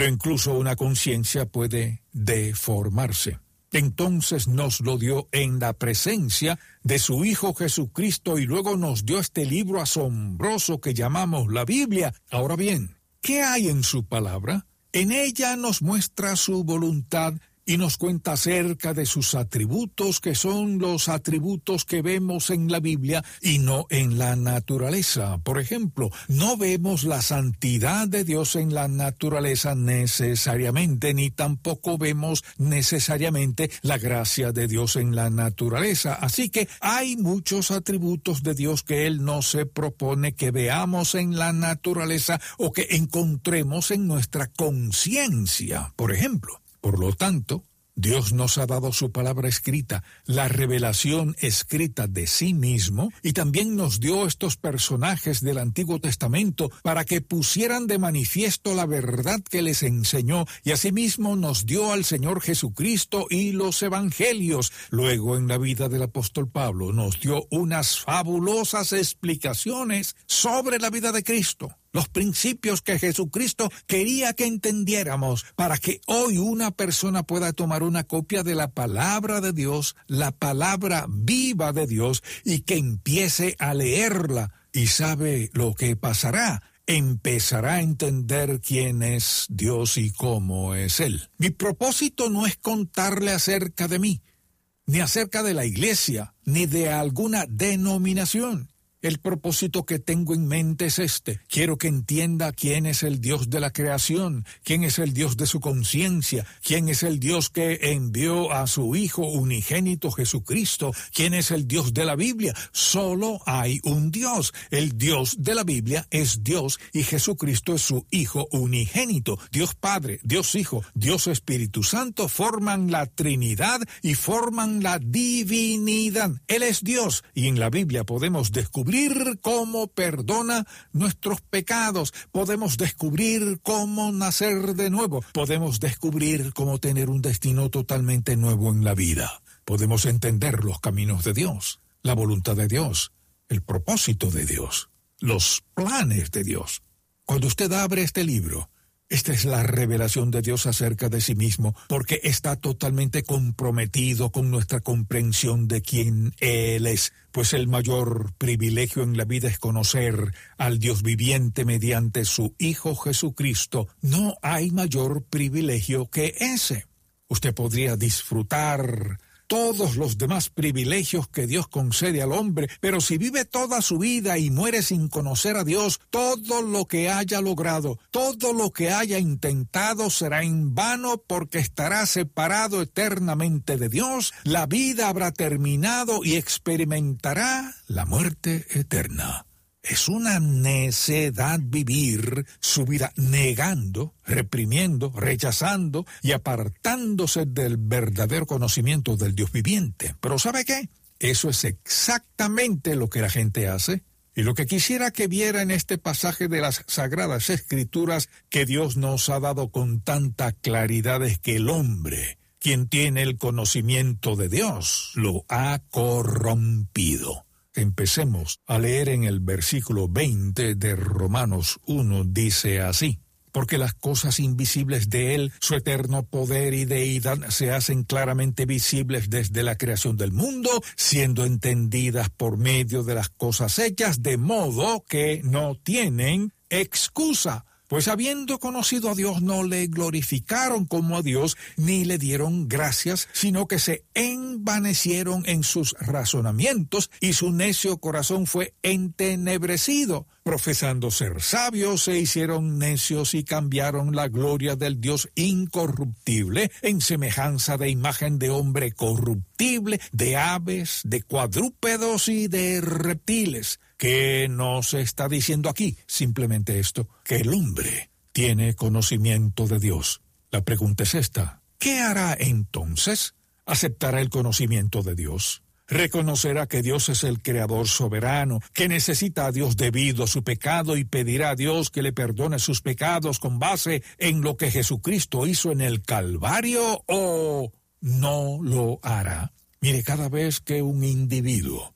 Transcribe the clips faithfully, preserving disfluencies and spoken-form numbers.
pero incluso una conciencia puede deformarse. Entonces nos lo dio en la presencia de su Hijo Jesucristo y luego nos dio este libro asombroso que llamamos la Biblia. Ahora bien, ¿qué hay en su palabra? En ella nos muestra su voluntad y nos cuenta acerca de sus atributos, que son los atributos que vemos en la Biblia y no en la naturaleza. Por ejemplo, no vemos la santidad de Dios en la naturaleza necesariamente, ni tampoco vemos necesariamente la gracia de Dios en la naturaleza. Así que hay muchos atributos de Dios que Él no se propone que veamos en la naturaleza o que encontremos en nuestra conciencia, por ejemplo. Por lo tanto, Dios nos ha dado su palabra escrita, la revelación escrita de sí mismo, y también nos dio estos personajes del Antiguo Testamento para que pusieran de manifiesto la verdad que les enseñó, y asimismo nos dio al Señor Jesucristo y los evangelios. Luego, en la vida del apóstol Pablo, nos dio unas fabulosas explicaciones sobre la vida de Cristo, los principios que Jesucristo quería que entendiéramos para que hoy una persona pueda tomar una copia de la palabra de Dios, la palabra viva de Dios, y que empiece a leerla. ¿Y sabe lo que pasará? Empezará a entender quién es Dios y cómo es Él. Mi propósito no es contarle acerca de mí, ni acerca de la iglesia, ni de alguna denominación. El propósito que tengo en mente es este. Quiero que entienda quién es el Dios de la creación, quién es el Dios de su conciencia, quién es el Dios que envió a su Hijo unigénito Jesucristo, quién es el Dios de la Biblia. Solo hay un Dios. El Dios de la Biblia es Dios y Jesucristo es su Hijo unigénito. Dios Padre, Dios Hijo, Dios Espíritu Santo forman la Trinidad y forman la divinidad. Él es Dios y en la Biblia podemos descubrir cómo perdona nuestros pecados, podemos descubrir cómo nacer de nuevo, podemos descubrir cómo tener un destino totalmente nuevo en la vida. Podemos entender los caminos de Dios, la voluntad de Dios, el propósito de Dios, los planes de Dios. Cuando usted abre este libro, esta es la revelación de Dios acerca de sí mismo, porque está totalmente comprometido con nuestra comprensión de quién Él es, pues el mayor privilegio en la vida es conocer al Dios viviente mediante su Hijo Jesucristo. No hay mayor privilegio que ese. Usted podría disfrutar todos los demás privilegios que Dios concede al hombre, pero si vive toda su vida y muere sin conocer a Dios, todo lo que haya logrado, todo lo que haya intentado será en vano, porque estará separado eternamente de Dios, la vida habrá terminado y experimentará la muerte eterna. Es una necedad vivir su vida negando, reprimiendo, rechazando y apartándose del verdadero conocimiento del Dios viviente. Pero ¿sabe qué? Eso es exactamente lo que la gente hace. Y lo que quisiera que viera en este pasaje de las Sagradas Escrituras que Dios nos ha dado con tanta claridad es que el hombre, quien tiene el conocimiento de Dios, lo ha corrompido. Empecemos a leer en el versículo veinte de Romanos uno, dice así: porque las cosas invisibles de Él, su eterno poder y deidad, se hacen claramente visibles desde la creación del mundo, siendo entendidas por medio de las cosas hechas, de modo que no tienen excusa. Pues habiendo conocido a Dios, no le glorificaron como a Dios, ni le dieron gracias, sino que se envanecieron en sus razonamientos, y su necio corazón fue entenebrecido. Profesando ser sabios, se hicieron necios y cambiaron la gloria del Dios incorruptible en semejanza de imagen de hombre corruptible, de aves, de cuadrúpedos y de reptiles. ¿Qué nos está diciendo aquí? Simplemente esto, que el hombre tiene conocimiento de Dios. La pregunta es esta: ¿qué hará entonces? ¿Aceptará el conocimiento de Dios? ¿Reconocerá que Dios es el creador soberano, que necesita a Dios debido a su pecado y pedirá a Dios que le perdone sus pecados con base en lo que Jesucristo hizo en el Calvario, o no lo hará? Mire, cada vez que un individuo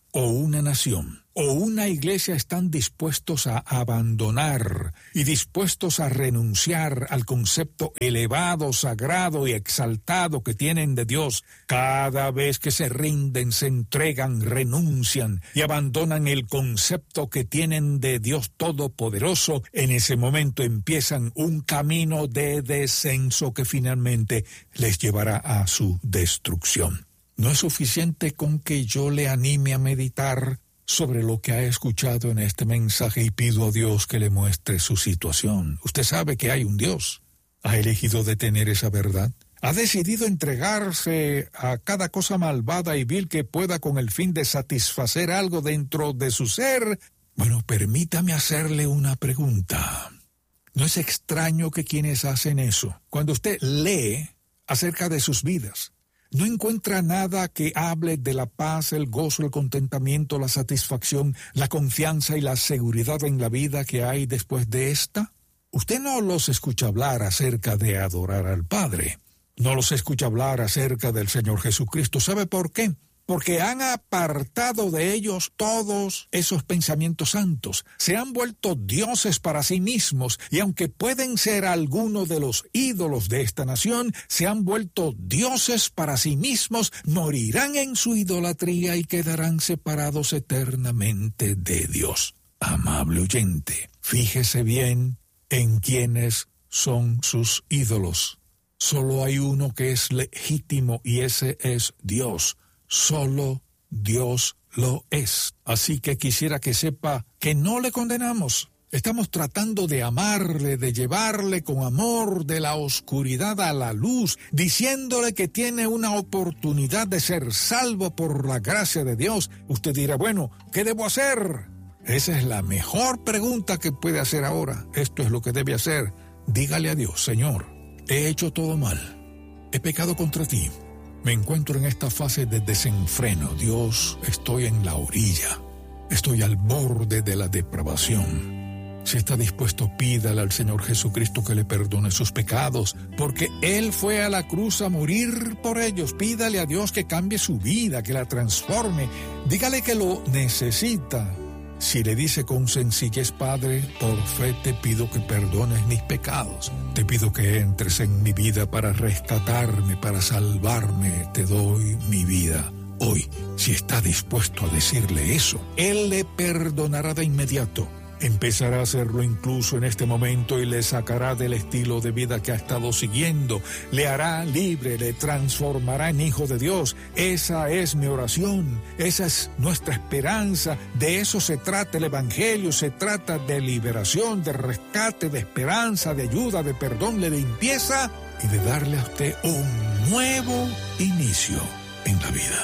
o una nación o una iglesia están dispuestos a abandonar y dispuestos a renunciar al concepto elevado, sagrado y exaltado que tienen de Dios, cada vez que se rinden, se entregan, renuncian y abandonan el concepto que tienen de Dios Todopoderoso, en ese momento empiezan un camino de descenso que finalmente les llevará a su destrucción. No es suficiente con que yo le anime a meditar sobre lo que ha escuchado en este mensaje y pido a Dios que le muestre su situación. Usted sabe que hay un Dios. ¿Ha elegido detener esa verdad? ¿Ha decidido entregarse a cada cosa malvada y vil que pueda con el fin de satisfacer algo dentro de su ser? Bueno, permítame hacerle una pregunta. ¿No es extraño que quienes hacen eso, cuando usted lee acerca de sus vidas, no encuentra nada que hable de la paz, el gozo, el contentamiento, la satisfacción, la confianza y la seguridad en la vida que hay después de esta? Usted no los escucha hablar acerca de adorar al Padre. No los escucha hablar acerca del Señor Jesucristo. ¿Sabe por qué? Porque han apartado de ellos todos esos pensamientos santos. Se han vuelto dioses para sí mismos y aunque pueden ser algunos de los ídolos de esta nación, se han vuelto dioses para sí mismos, morirán en su idolatría y quedarán separados eternamente de Dios. Amable oyente, fíjese bien en quiénes son sus ídolos. Solo hay uno que es legítimo y ese es Dios. Solo Dios lo es. Así que quisiera que sepa que no le condenamos. Estamos tratando de amarle, de llevarle con amor de la oscuridad a la luz, diciéndole que tiene una oportunidad de ser salvo por la gracia de Dios. Usted dirá, bueno, ¿qué debo hacer? Esa es la mejor pregunta que puede hacer ahora. Esto es lo que debe hacer. Dígale a Dios, Señor, he hecho todo mal. He pecado contra ti. Me encuentro en esta fase de desenfreno. Dios, estoy en la orilla. Estoy al borde de la depravación. Si está dispuesto, pídale al Señor Jesucristo que le perdone sus pecados, porque Él fue a la cruz a morir por ellos. Pídale a Dios que cambie su vida, que la transforme. Dígale que lo necesita. Si le dice con sencillez, Padre, por fe te pido que perdones mis pecados. Te pido que entres en mi vida para rescatarme, para salvarme. Te doy mi vida. Hoy, si está dispuesto a decirle eso, Él le perdonará de inmediato. Empezará a hacerlo incluso en este momento y le sacará del estilo de vida que ha estado siguiendo. Le hará libre, le transformará en hijo de Dios. Esa es mi oración, esa es nuestra esperanza. De eso se trata el Evangelio, se trata de liberación, de rescate, de esperanza, de ayuda, de perdón, de limpieza y de darle a usted un nuevo inicio en la vida.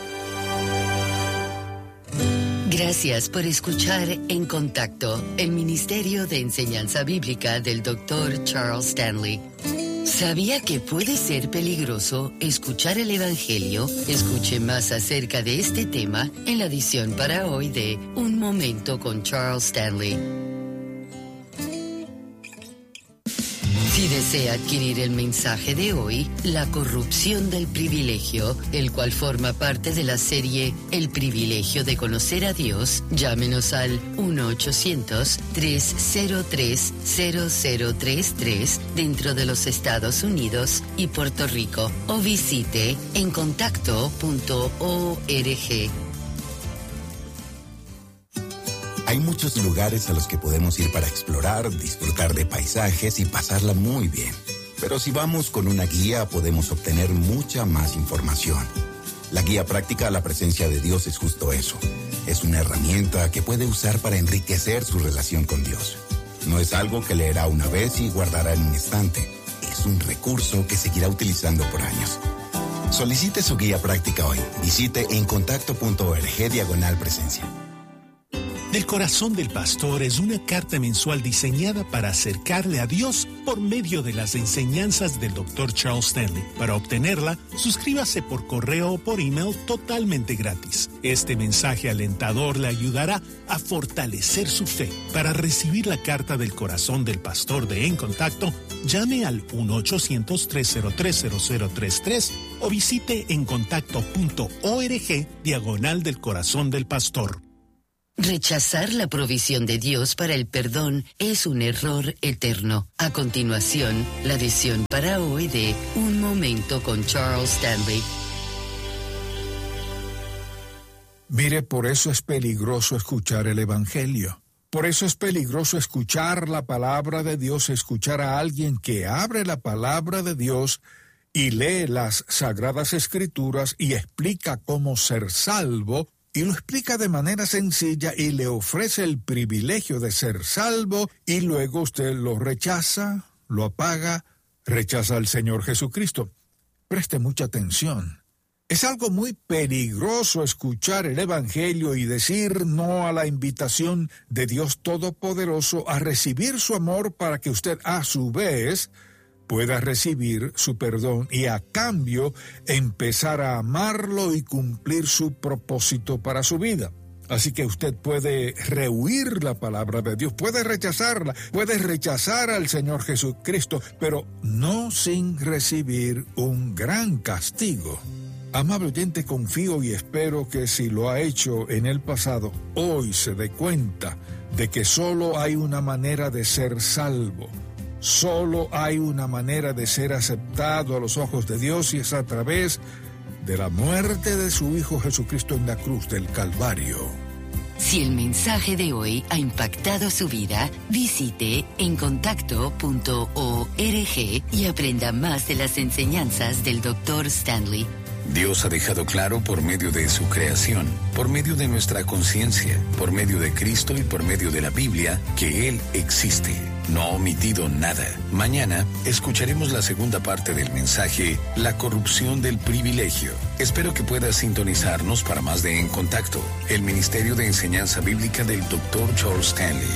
Gracias por escuchar En Contacto, el Ministerio de Enseñanza Bíblica del doctor Charles Stanley. ¿Sabía que puede ser peligroso escuchar el Evangelio? Escuche más acerca de este tema en la edición para hoy de Un Momento con Charles Stanley. Si desea adquirir el mensaje de hoy, La corrupción del privilegio, el cual forma parte de la serie El privilegio de conocer a Dios, llámenos al uno ochocientos, tres cero tres, cero cero tres tres dentro de los Estados Unidos y Puerto Rico o visite en contacto punto org. Hay muchos lugares a los que podemos ir para explorar, disfrutar de paisajes y pasarla muy bien. Pero si vamos con una guía podemos obtener mucha más información. La guía práctica a la presencia de Dios es justo eso. Es una herramienta que puede usar para enriquecer su relación con Dios. No es algo que leerá una vez y guardará en un estante. Es un recurso que seguirá utilizando por años. Solicite su guía práctica hoy. Visite en contacto punto org diagonal presencia. Del Corazón del Pastor es una carta mensual diseñada para acercarle a Dios por medio de las enseñanzas del doctor Charles Stanley. Para obtenerla, suscríbase por correo o por email totalmente gratis. Este mensaje alentador le ayudará a fortalecer su fe. Para recibir la carta del Corazón del Pastor de En Contacto, llame al uno ochocientos, tres cero tres, cero cero tres tres o visite encontacto punto org diagonal del Corazón del Pastor. Rechazar la provisión de Dios para el perdón es un error eterno. A continuación, la lección para hoy de Un Momento con Charles Stanley. Mire, por eso es peligroso escuchar el Evangelio. Por eso es peligroso escuchar la palabra de Dios, escuchar a alguien que abre la palabra de Dios y lee las Sagradas Escrituras y explica cómo ser salvo, y lo explica de manera sencilla y le ofrece el privilegio de ser salvo, y luego usted lo rechaza, lo apaga, rechaza al Señor Jesucristo. Preste mucha atención. Es algo muy peligroso escuchar el Evangelio y decir no a la invitación de Dios Todopoderoso a recibir su amor para que usted a su vez pueda recibir su perdón y a cambio empezar a amarlo y cumplir su propósito para su vida. Así que usted puede rehuir la palabra de Dios, puede rechazarla, puede rechazar al Señor Jesucristo, pero no sin recibir un gran castigo. Amable oyente, confío y espero que si lo ha hecho en el pasado, hoy se dé cuenta de que solo hay una manera de ser salvo. Solo hay una manera de ser aceptado a los ojos de Dios y es a través de la muerte de su Hijo Jesucristo en la cruz del Calvario. Si el mensaje de hoy ha impactado su vida, visite encontacto punto org y aprenda más de las enseñanzas del doctor Stanley. Dios ha dejado claro por medio de su creación, por medio de nuestra conciencia, por medio de Cristo y por medio de la Biblia, que Él existe. No ha omitido nada. Mañana escucharemos la segunda parte del mensaje, la corrupción del privilegio. Espero que pueda sintonizarnos para más de En Contacto, el Ministerio de Enseñanza Bíblica del doctor Charles Stanley.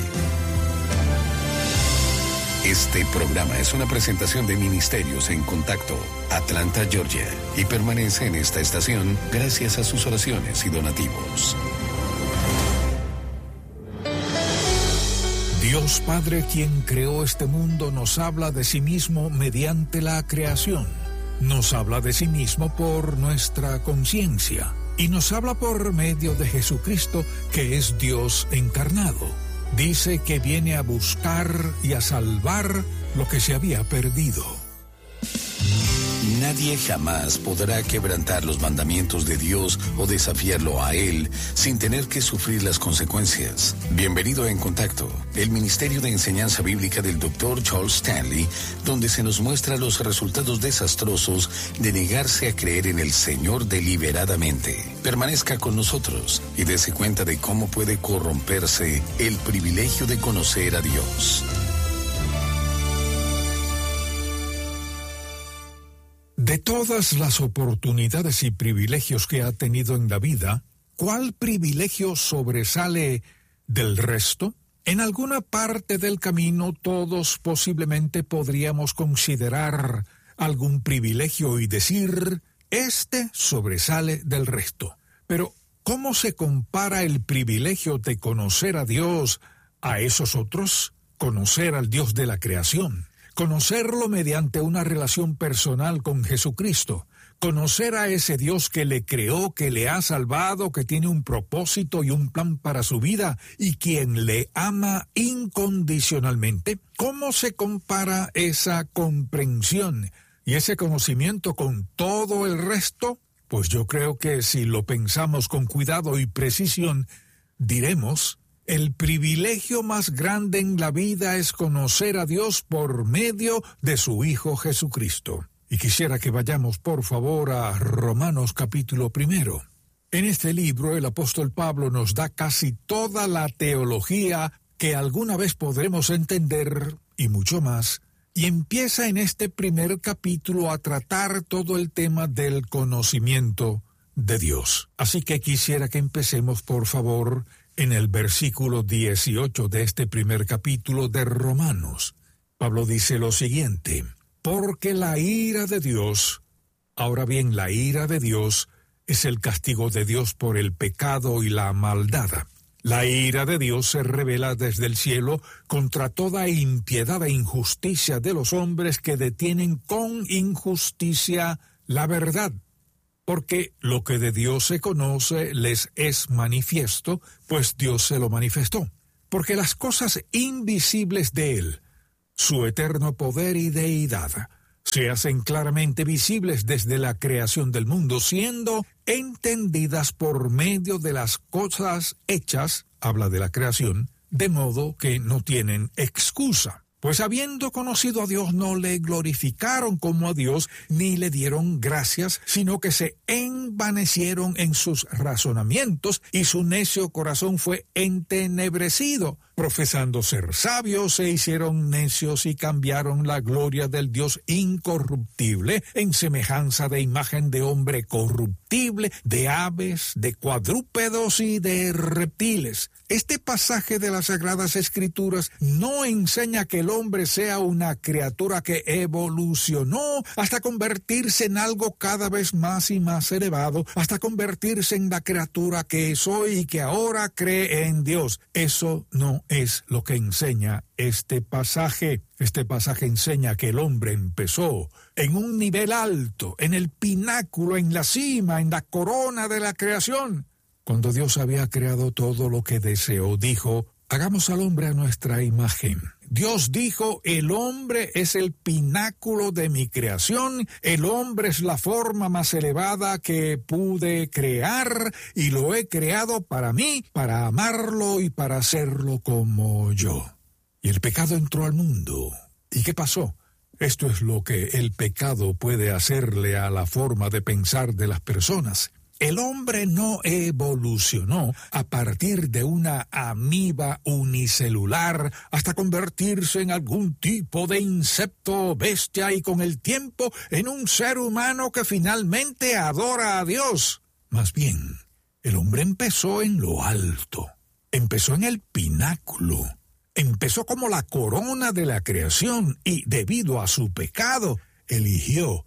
Este programa es una presentación de Ministerios En Contacto, Atlanta, Georgia, y permanece en esta estación gracias a sus oraciones y donativos. Dios Padre, quien creó este mundo, nos habla de sí mismo mediante la creación. Nos habla de sí mismo por nuestra conciencia. Y nos habla por medio de Jesucristo, que es Dios encarnado. Dice que viene a buscar y a salvar lo que se había perdido. Nadie jamás podrá quebrantar los mandamientos de Dios o desafiarlo a Él sin tener que sufrir las consecuencias. Bienvenido a En Contacto, el Ministerio de Enseñanza Bíblica del doctor Charles Stanley, donde se nos muestra los resultados desastrosos de negarse a creer en el Señor deliberadamente. Permanezca con nosotros y dése cuenta de cómo puede corromperse el privilegio de conocer a Dios. De todas las oportunidades y privilegios que ha tenido en la vida, ¿cuál privilegio sobresale del resto? En alguna parte del camino todos posiblemente podríamos considerar algún privilegio y decir, este sobresale del resto. Pero, ¿cómo se compara el privilegio de conocer a Dios a esos otros? Conocer al Dios de la creación. Conocerlo mediante una relación personal con Jesucristo. Conocer a ese Dios que le creó, que le ha salvado, que tiene un propósito y un plan para su vida y quien le ama incondicionalmente. ¿Cómo se compara esa comprensión y ese conocimiento con todo el resto? Pues yo creo que si lo pensamos con cuidado y precisión, diremos: el privilegio más grande en la vida es conocer a Dios por medio de su Hijo Jesucristo. Y quisiera que vayamos, por favor, a Romanos capítulo primero. En este libro, el apóstol Pablo nos da casi toda la teología que alguna vez podremos entender, y mucho más, y empieza en este primer capítulo a tratar todo el tema del conocimiento de Dios. Así que quisiera que empecemos, por favor, En el versículo dieciocho de este primer capítulo de Romanos, Pablo dice lo siguiente: porque la ira de Dios, ahora bien, la ira de Dios es el castigo de Dios por el pecado y la maldad. La ira de Dios se revela desde el cielo contra toda impiedad e injusticia de los hombres que detienen con injusticia la verdad. Porque lo que de Dios se conoce les es manifiesto, pues Dios se lo manifestó. Porque las cosas invisibles de Él, su eterno poder y deidad, se hacen claramente visibles desde la creación del mundo, siendo entendidas por medio de las cosas hechas, habla de la creación, de modo que no tienen excusa. Pues habiendo conocido a Dios, no le glorificaron como a Dios, ni le dieron gracias, sino que se envanecieron en sus razonamientos, y su necio corazón fue entenebrecido. Profesando ser sabios, se hicieron necios y cambiaron la gloria del Dios incorruptible en semejanza de imagen de hombre corruptible, de aves, de cuadrúpedos y de reptiles. Este pasaje de las Sagradas Escrituras no enseña que el hombre sea una criatura que evolucionó hasta convertirse en algo cada vez más y más elevado, hasta convertirse en la criatura que es hoy y que ahora cree en Dios. Eso no es lo que enseña este pasaje. Este pasaje enseña que el hombre empezó en un nivel alto, en el pináculo, en la cima, en la corona de la creación. Cuando Dios había creado todo lo que deseó, dijo: hagamos al hombre a nuestra imagen. Dios dijo: el hombre es el pináculo de mi creación, el hombre es la forma más elevada que pude crear, y lo he creado para mí, para amarlo y para hacerlo como yo. Y el pecado entró al mundo. ¿Y qué pasó? Esto es lo que el pecado puede hacerle a la forma de pensar de las personas. El hombre no evolucionó a partir de una amiba unicelular hasta convertirse en algún tipo de insecto o bestia y con el tiempo en un ser humano que finalmente adora a Dios. Más bien, el hombre empezó en lo alto, empezó en el pináculo, empezó como la corona de la creación y, debido a su pecado, eligió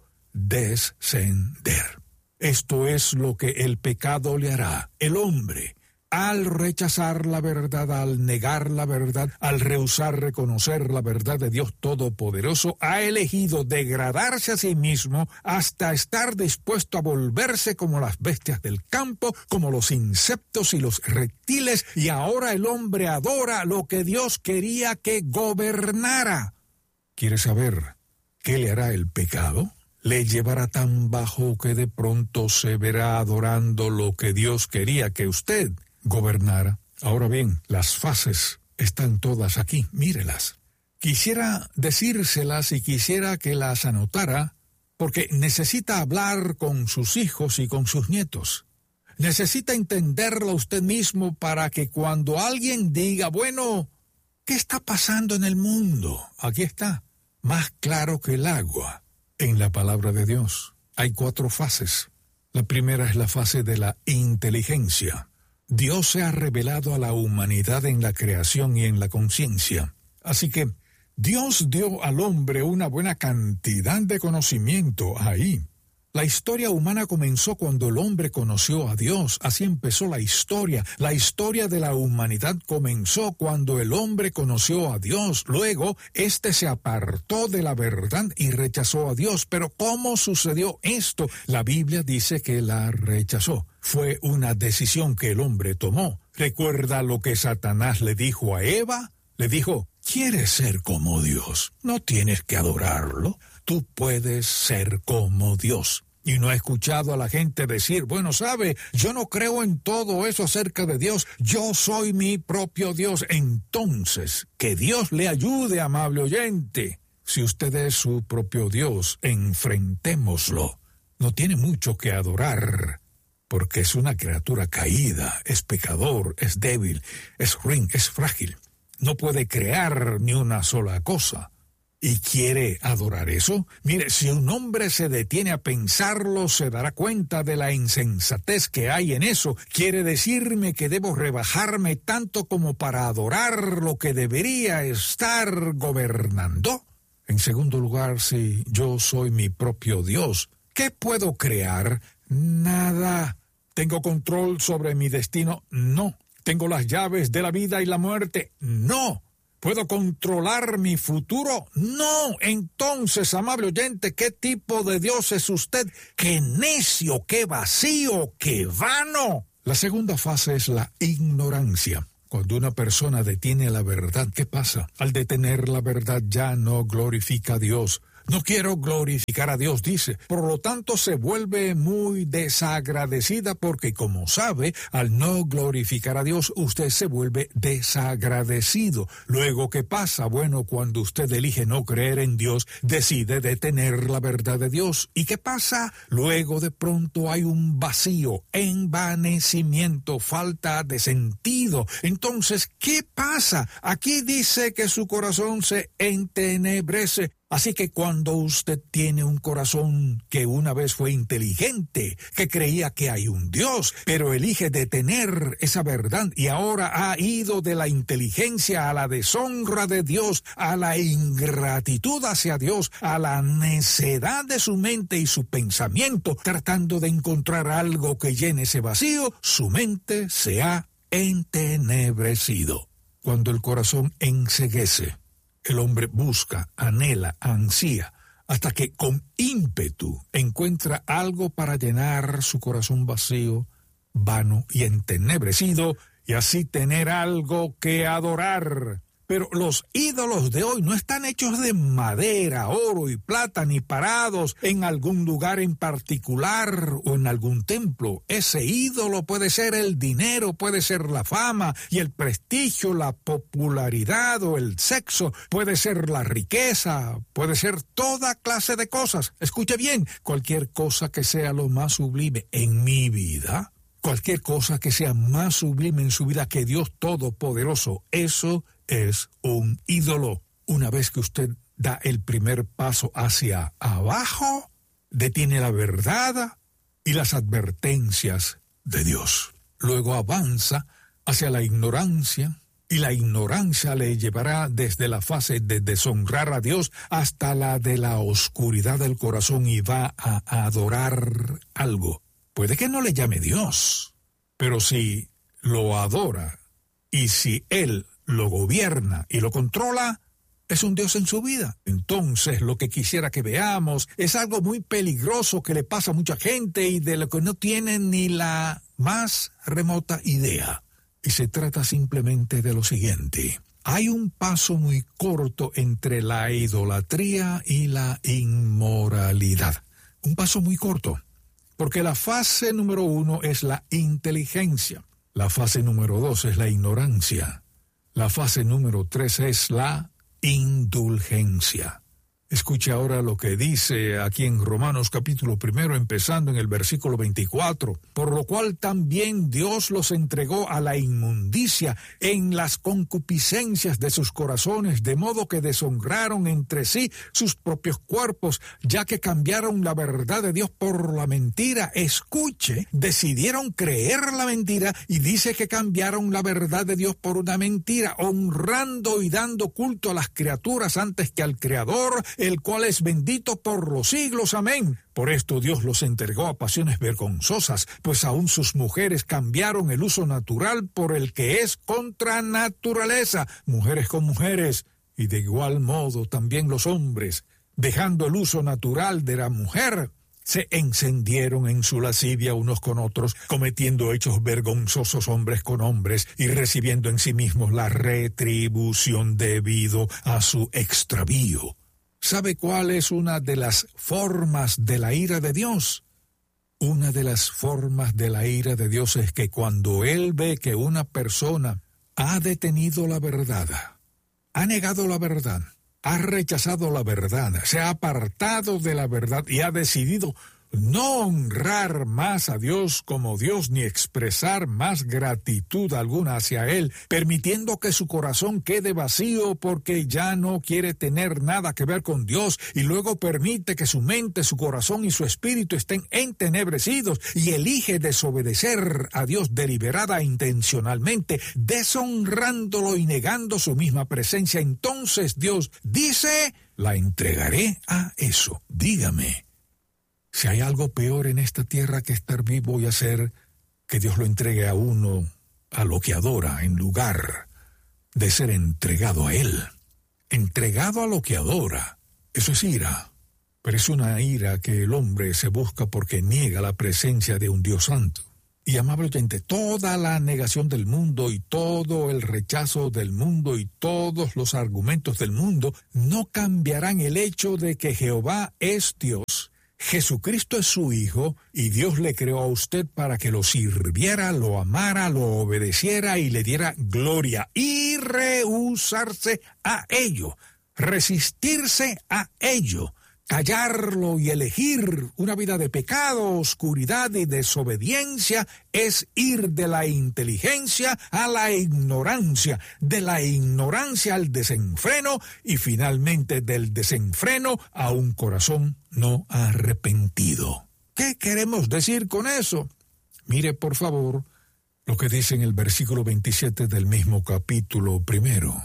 descender. Esto es lo que el pecado le hará. El hombre, al rechazar la verdad, al negar la verdad, al rehusar reconocer la verdad de Dios Todopoderoso, ha elegido degradarse a sí mismo hasta estar dispuesto a volverse como las bestias del campo, como los insectos y los reptiles, y ahora el hombre adora lo que Dios quería que gobernara. ¿Quiere saber qué le hará el pecado? Le llevará tan bajo que de pronto se verá adorando lo que Dios quería que usted gobernara. Ahora bien, las fases están todas aquí, mírelas. Quisiera decírselas y quisiera que las anotara, porque necesita hablar con sus hijos y con sus nietos. Necesita entenderlo usted mismo para que cuando alguien diga: bueno, ¿qué está pasando en el mundo? Aquí está, más claro que el agua. En la palabra de Dios hay cuatro fases. La primera es la fase de la inteligencia. Dios se ha revelado a la humanidad en la creación y en la conciencia. Así que Dios dio al hombre una buena cantidad de conocimiento ahí. La historia humana comenzó cuando el hombre conoció a Dios. Así empezó la historia. La historia de la humanidad comenzó cuando el hombre conoció a Dios. Luego, éste se apartó de la verdad y rechazó a Dios. Pero ¿cómo sucedió esto? La Biblia dice que la rechazó. Fue una decisión que el hombre tomó. ¿Recuerda lo que Satanás le dijo a Eva? Le dijo: ¿quieres ser como Dios? No tienes que adorarlo. Tú puedes ser como Dios. Y no he escuchado a la gente decir: bueno, sabe, yo no creo en todo eso acerca de Dios, yo soy mi propio Dios. Entonces, que Dios le ayude, amable oyente. Si usted es su propio Dios, enfrentémoslo. No tiene mucho que adorar, porque es una criatura caída, es pecador, es débil, es ruin, es frágil. No puede crear ni una sola cosa. y quiere adorar eso. Mire, si un hombre se detiene a pensarlo, se dará cuenta de la insensatez que hay en eso. ¿Quiere decirme que debo rebajarme tanto como para adorar lo que debería estar gobernando? En segundo lugar, si yo soy mi propio Dios, ¿qué puedo crear? Nada. ¿Tengo control sobre mi destino? No. ¿Tengo las llaves de la vida y la muerte? No. ¿Puedo controlar mi futuro? No. Entonces, amable oyente, ¿qué tipo de Dios es usted? ¡Qué necio, qué vacío, qué vano! La segunda fase es la ignorancia. Cuando una persona detiene la verdad, ¿qué pasa? Al detener la verdad ya no glorifica a Dios. No quiero glorificar a Dios, dice. Por lo tanto, se vuelve muy desagradecida porque, como sabe, al no glorificar a Dios, usted se vuelve desagradecido. Luego, ¿qué pasa? Bueno, cuando usted elige no creer en Dios, decide detener la verdad de Dios. ¿Y qué pasa? Luego, de pronto, hay un vacío, envanecimiento, falta de sentido. Entonces, ¿qué pasa? Aquí dice que su corazón se entenebrece. Así que cuando usted tiene un corazón que una vez fue inteligente, que creía que hay un Dios, pero elige detener esa verdad y ahora ha ido de la inteligencia a la deshonra de Dios, a la ingratitud hacia Dios, a la necedad de su mente y su pensamiento, tratando de encontrar algo que llene ese vacío, su mente se ha entenebrecido. Cuando el corazón enceguece, el hombre busca, anhela, ansía, hasta que con ímpetu encuentra algo para llenar su corazón vacío, vano y entenebrecido, y así tener algo que adorar. Pero los ídolos de hoy no están hechos de madera, oro y plata, ni parados en algún lugar en particular o en algún templo. Ese ídolo puede ser el dinero, puede ser la fama y el prestigio, la popularidad o el sexo, puede ser la riqueza, puede ser toda clase de cosas. Escuche bien, cualquier cosa que sea lo más sublime en mi vida, cualquier cosa que sea más sublime en su vida que Dios Todopoderoso, eso es un ídolo. Una vez que usted da el primer paso hacia abajo, detiene la verdad y las advertencias de Dios. Luego avanza hacia la ignorancia, y la ignorancia le llevará desde la fase de deshonrar a Dios hasta la de la oscuridad del corazón y va a adorar algo. Puede que no le llame Dios, pero si lo adora y si Él lo gobierna y lo controla, es un Dios en su vida. Entonces, lo que quisiera que veamos es algo muy peligroso que le pasa a mucha gente y de lo que no tienen ni la más remota idea. Y se trata simplemente de lo siguiente. Hay un paso muy corto entre la idolatría y la inmoralidad. Un paso muy corto. Porque la fase número uno es la inteligencia. La fase número dos es la ignorancia. La fase número tres es la indulgencia. Escuche ahora lo que dice aquí en Romanos capítulo primero, empezando en el versículo veinticuatro. Por lo cual también Dios los entregó a la inmundicia en las concupiscencias de sus corazones, de modo que deshonraron entre sí sus propios cuerpos, ya que cambiaron la verdad de Dios por la mentira. Escuche, decidieron creer la mentira y dice que cambiaron la verdad de Dios por una mentira, honrando y dando culto a las criaturas antes que al Creador, el cual es bendito por los siglos. Amén. Por esto Dios los entregó a pasiones vergonzosas, pues aún sus mujeres cambiaron el uso natural por el que es contra naturaleza, mujeres con mujeres, y de igual modo también los hombres, dejando el uso natural de la mujer, se encendieron en su lascivia unos con otros, cometiendo hechos vergonzosos hombres con hombres y recibiendo en sí mismos la retribución debido a su extravío. ¿Sabe cuál es una de las formas de la ira de Dios? Una de las formas de la ira de Dios es que cuando Él ve que una persona ha detenido la verdad, ha negado la verdad, ha rechazado la verdad, se ha apartado de la verdad y ha decidido no honrar más a Dios como Dios ni expresar más gratitud alguna hacia Él, permitiendo que su corazón quede vacío porque ya no quiere tener nada que ver con Dios y luego permite que su mente, su corazón y su espíritu estén entenebrecidos y elige desobedecer a Dios deliberada e intencionalmente, deshonrándolo y negando su misma presencia, entonces Dios dice: la entregaré a eso. Dígame, si hay algo peor en esta tierra que estar vivo y hacer que Dios lo entregue a uno a lo que adora, en lugar de ser entregado a Él. Entregado a lo que adora. Eso es ira. Pero es una ira que el hombre se busca porque niega la presencia de un Dios santo. Y amable oyente, toda la negación del mundo y todo el rechazo del mundo y todos los argumentos del mundo no cambiarán el hecho de que Jehová es Dios, Jesucristo es su Hijo, y Dios le creó a usted para que lo sirviera, lo amara, lo obedeciera y le diera gloria, y rehusarse a ello, resistirse a ello, callarlo y elegir una vida de pecado, oscuridad y desobediencia es ir de la inteligencia a la ignorancia, de la ignorancia al desenfreno y finalmente del desenfreno a un corazón no arrepentido. ¿Qué queremos decir con eso? Mire, por favor, lo que dice en el versículo veintisiete del mismo capítulo primero.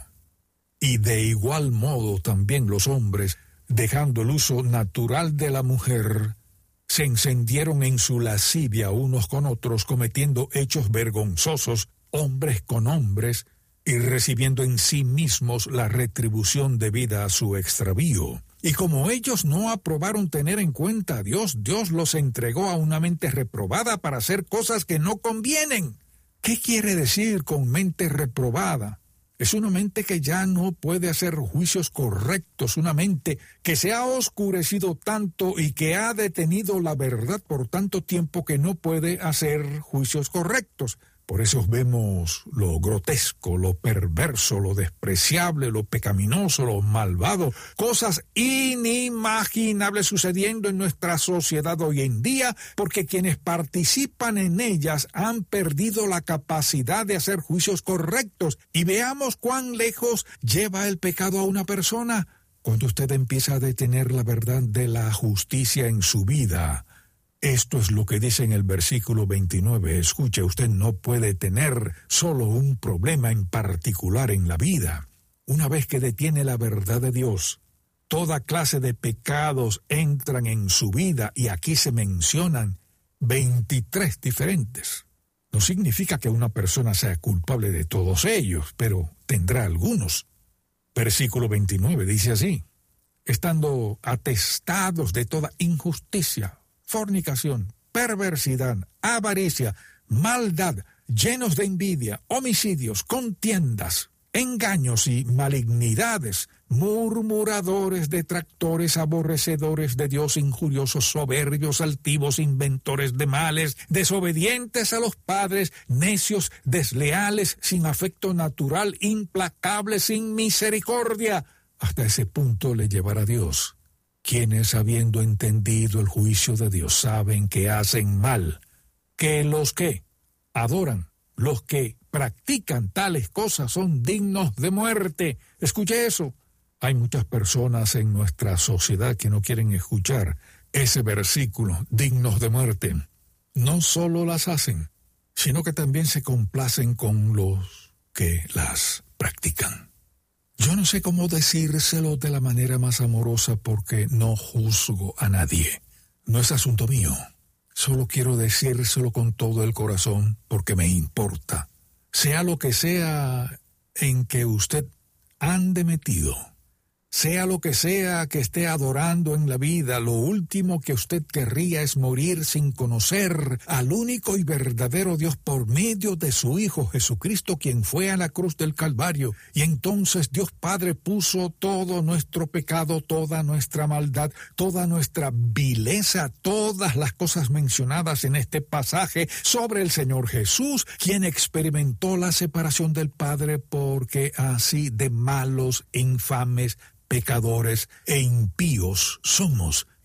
Y de igual modo también los hombres, dejando el uso natural de la mujer, se encendieron en su lascivia unos con otros, cometiendo hechos vergonzosos, hombres con hombres, y recibiendo en sí mismos la retribución debida a su extravío. Y como ellos no aprobaron tener en cuenta a Dios, Dios los entregó a una mente reprobada para hacer cosas que no convienen. ¿Qué quiere decir con mente reprobada? Es una mente que ya no puede hacer juicios correctos, una mente que se ha oscurecido tanto y que ha detenido la verdad por tanto tiempo que no puede hacer juicios correctos. Por eso vemos lo grotesco, lo perverso, lo despreciable, lo pecaminoso, lo malvado, cosas inimaginables sucediendo en nuestra sociedad hoy en día, porque quienes participan en ellas han perdido la capacidad de hacer juicios correctos. Y veamos cuán lejos lleva el pecado a una persona cuando usted empieza a detener la verdad de la justicia en su vida. Esto es lo que dice en el versículo veintinueve. Escuche, usted no puede tener solo un problema en particular en la vida. Una vez que detiene la verdad de Dios, toda clase de pecados entran en su vida y aquí se mencionan veintitrés diferentes. No significa que una persona sea culpable de todos ellos, pero tendrá algunos. Versículo veintinueve dice así: estando atestados de toda injusticia, fornicación, perversidad, avaricia, maldad, llenos de envidia, homicidios, contiendas, engaños y malignidades, murmuradores, detractores, aborrecedores de Dios, injuriosos, soberbios, altivos, inventores de males, desobedientes a los padres, necios, desleales, sin afecto natural, implacables, sin misericordia. Hasta ese punto le llevará Dios. Quienes, habiendo entendido el juicio de Dios, saben que hacen mal, que los que adoran, los que practican tales cosas son dignos de muerte. Escuche eso. Hay muchas personas en nuestra sociedad que no quieren escuchar ese versículo, dignos de muerte. No solo las hacen, sino que también se complacen con los que las practican. Yo no sé cómo decírselo de la manera más amorosa porque no juzgo a nadie. No es asunto mío. Solo quiero decírselo con todo el corazón porque me importa. Sea lo que sea en que usted ande metido, sea lo que sea que esté adorando en la vida, lo último que usted querría es morir sin conocer al único y verdadero Dios por medio de su Hijo Jesucristo, quien fue a la cruz del Calvario. Y entonces Dios Padre puso todo nuestro pecado, toda nuestra maldad, toda nuestra vileza, todas las cosas mencionadas en este pasaje sobre el Señor Jesús, quien experimentó la separación del Padre porque así de malos, infames, pecadores e impíos somos.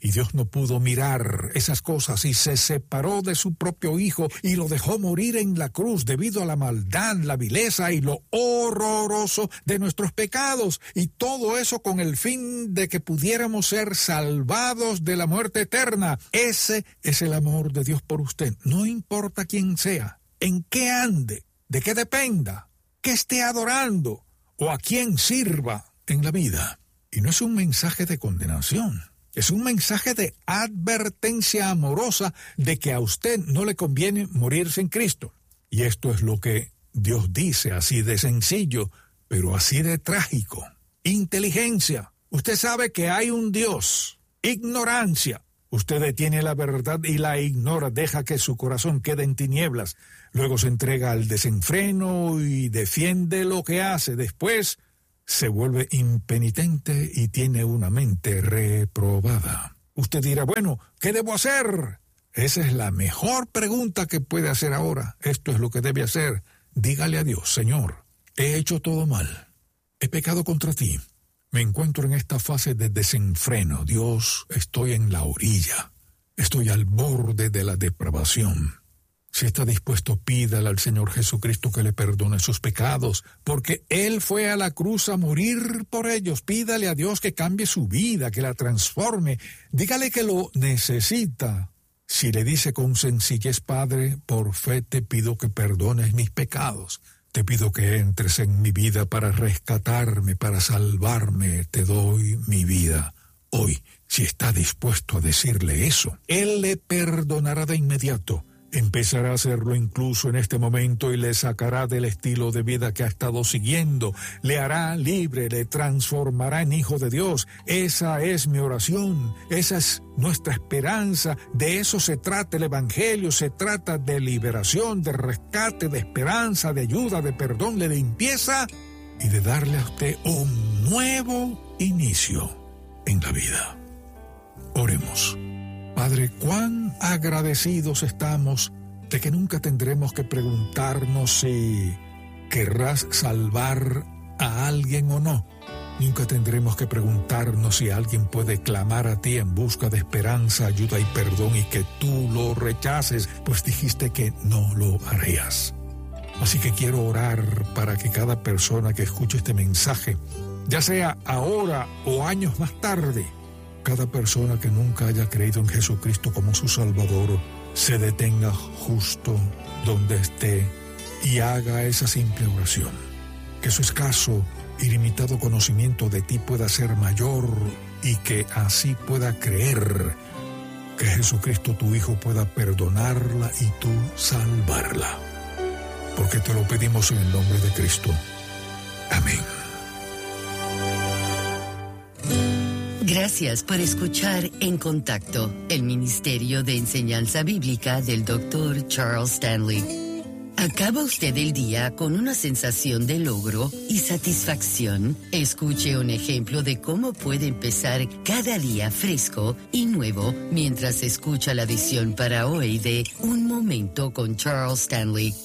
Y Dios no pudo mirar esas cosas y se separó de su propio Hijo y lo dejó morir en la cruz debido a la maldad, la vileza y lo horroroso de nuestros pecados. Y todo eso con el fin de que pudiéramos ser salvados de la muerte eterna. Ese es el amor de Dios por usted. No importa quién sea, en qué ande, de qué dependa, qué esté adorando o a quién sirva en la vida. Y no es un mensaje de condenación. Es un mensaje de advertencia amorosa de que a usted no le conviene morirse en Cristo. Y esto es lo que Dios dice, así de sencillo, pero así de trágico. Inteligencia. Usted sabe que hay un Dios. Ignorancia. Usted detiene la verdad y la ignora, deja que su corazón quede en tinieblas. Luego se entrega al desenfreno y defiende lo que hace. Después se vuelve impenitente y tiene una mente reprobada. Usted dirá, bueno, ¿qué debo hacer? Esa es la mejor pregunta que puede hacer ahora. Esto es lo que debe hacer. Dígale a Dios, Señor, he hecho todo mal. He pecado contra ti. Me encuentro en esta fase de desenfreno. Dios, estoy en la orilla. Estoy al borde de la depravación. Si está dispuesto, pídale al Señor Jesucristo que le perdone sus pecados, porque Él fue a la cruz a morir por ellos. Pídale a Dios que cambie su vida, que la transforme. Dígale que lo necesita. Si le dice con sencillez, Padre, por fe te pido que perdones mis pecados. Te pido que entres en mi vida para rescatarme, para salvarme. Te doy mi vida. Hoy, si está dispuesto a decirle eso, Él le perdonará de inmediato. Empezará a hacerlo incluso en este momento y le sacará del estilo de vida que ha estado siguiendo. Le hará libre, le transformará en hijo de Dios. Esa es mi oración, esa es nuestra esperanza. De eso se trata el Evangelio, se trata de liberación, de rescate, de esperanza, de ayuda, de perdón, de limpieza y de darle a usted un nuevo inicio en la vida. Oremos. Padre, cuán agradecidos estamos de que nunca tendremos que preguntarnos si querrás salvar a alguien o no. Nunca tendremos que preguntarnos si alguien puede clamar a ti en busca de esperanza, ayuda y perdón y que tú lo rechaces, pues dijiste que no lo harías. Así que quiero orar para que cada persona que escuche este mensaje, ya sea ahora o años más tarde, cada persona que nunca haya creído en Jesucristo como su Salvador se detenga justo donde esté y haga esa simple oración. Que su escaso y limitado conocimiento de ti pueda ser mayor y que así pueda creer que Jesucristo tu Hijo pueda perdonarla y tú salvarla. Porque te lo pedimos en el nombre de Cristo. Amén. Gracias por escuchar En Contacto, el Ministerio de Enseñanza Bíblica del doctor Charles Stanley. ¿Acaba usted el día con una sensación de logro y satisfacción? Escuche un ejemplo de cómo puede empezar cada día fresco y nuevo mientras escucha la edición para hoy de Un Momento con Charles Stanley.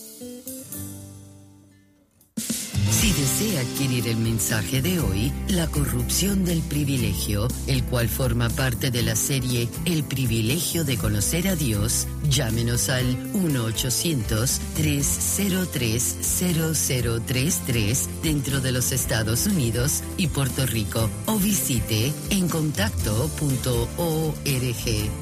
Si desea adquirir el mensaje de hoy, La corrupción del privilegio, el cual forma parte de la serie El privilegio de conocer a Dios, llámenos al uno ochocientos, tres cero tres, cero cero tres tres dentro de los Estados Unidos y Puerto Rico o visite en contacto punto org.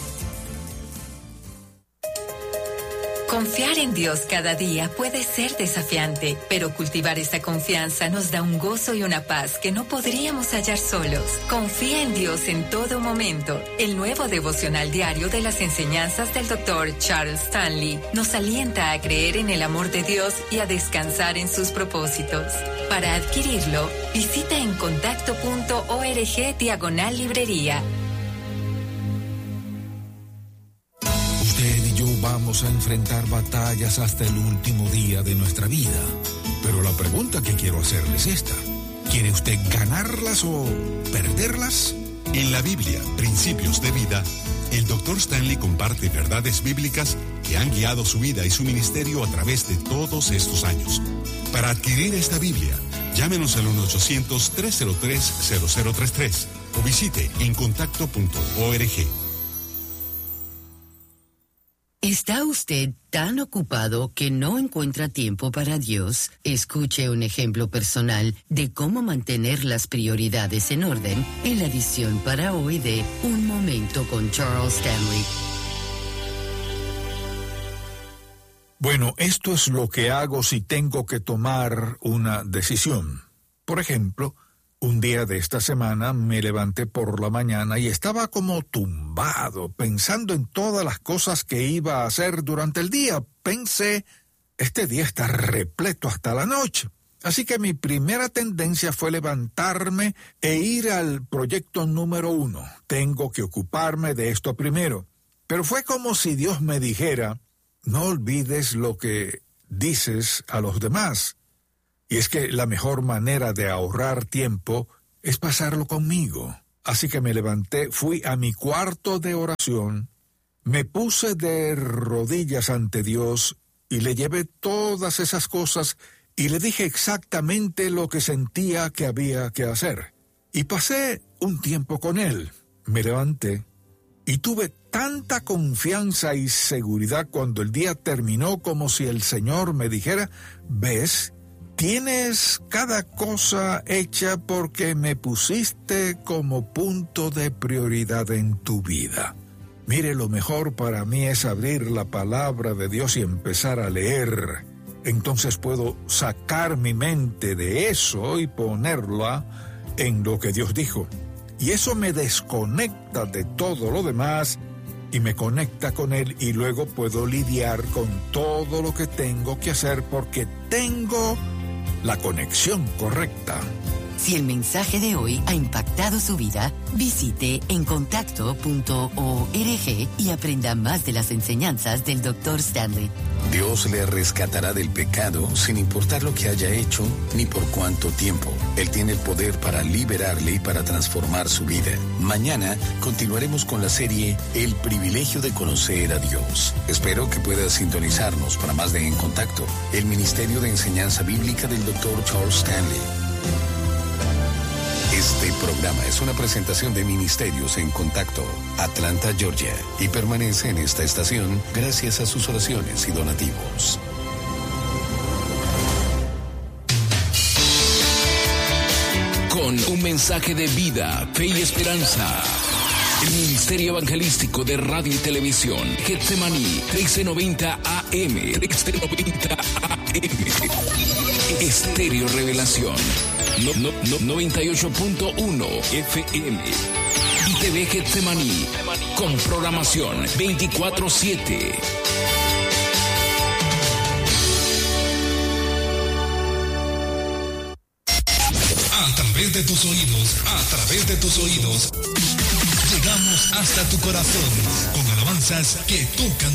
Confiar en Dios cada día puede ser desafiante, pero cultivar esta confianza nos da un gozo y una paz que no podríamos hallar solos. Confía en Dios en todo momento. El nuevo devocional diario de las enseñanzas del doctor Charles Stanley nos alienta a creer en el amor de Dios y a descansar en sus propósitos. Para adquirirlo, visita en contacto punto org diagonal librería. Usted y yo vamos a enfrentar batallas hasta el último día de nuestra vida. Pero la pregunta que quiero hacerle es esta. ¿Quiere usted ganarlas o perderlas? En la Biblia, Principios de Vida, el doctor Stanley comparte verdades bíblicas que han guiado su vida y su ministerio a través de todos estos años. Para adquirir esta Biblia, Llámenos al uno ochocientos, tres cero tres, cero cero tres tres o visite encontacto punto org. ¿Está usted tan ocupado que no encuentra tiempo para Dios? Escuche un ejemplo personal de cómo mantener las prioridades en orden en la edición para hoy de Un Momento con Charles Stanley. Bueno, esto es lo que hago si tengo que tomar una decisión. Por ejemplo, un día de esta semana me levanté por la mañana y estaba como tumbado, pensando en todas las cosas que iba a hacer durante el día. Pensé, este día está repleto hasta la noche. Así que mi primera tendencia fue levantarme e ir al proyecto número uno. Tengo que ocuparme de esto primero. Pero fue como si Dios me dijera, no olvides lo que dices a los demás. Y es que la mejor manera de ahorrar tiempo es pasarlo conmigo. Así que me levanté, fui a mi cuarto de oración, me puse de rodillas ante Dios y le llevé todas esas cosas y le dije exactamente lo que sentía que había que hacer. Y pasé un tiempo con Él. Me levanté y tuve tanta confianza y seguridad cuando el día terminó, como si el Señor me dijera, ¿ves? Tienes cada cosa hecha porque me pusiste como punto de prioridad en tu vida. Mire, lo mejor para mí es abrir la palabra de Dios y empezar a leer. Entonces puedo sacar mi mente de eso y ponerla en lo que Dios dijo. Y eso me desconecta de todo lo demás y me conecta con Él, y luego puedo lidiar con todo lo que tengo que hacer porque tengo la conexión correcta. Si el mensaje de hoy ha impactado su vida, visite encontacto punto org y aprenda más de las enseñanzas del doctor Stanley. Dios le rescatará del pecado sin importar lo que haya hecho ni por cuánto tiempo. Él tiene el poder para liberarle y para transformar su vida. Mañana continuaremos con la serie El privilegio de conocer a Dios. Espero que pueda sintonizarnos para más de En Contacto, el Ministerio de Enseñanza Bíblica del doctor Charles Stanley. Este programa es una presentación de Ministerios en Contacto, Atlanta, Georgia, y permanece en esta estación gracias a sus oraciones y donativos. Con un mensaje de vida, fe y esperanza. El Ministerio Evangelístico de Radio y Televisión, Getsemaní, trece noventa A M, trece noventa A M. Estéreo Revelación, no, no, no, noventa y ocho punto uno F M. Y T V Getsemaní, con programación veinticuatro siete. A través de tus oídos, a través de tus oídos, llegamos hasta tu corazón con alabanzas que tocan